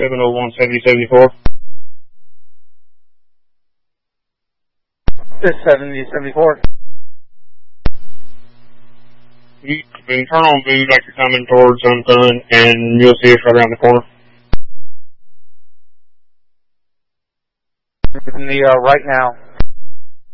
701 7074. It's 7074. You can turn on V like you're coming towards something, and you'll see us right around the corner. In the right now.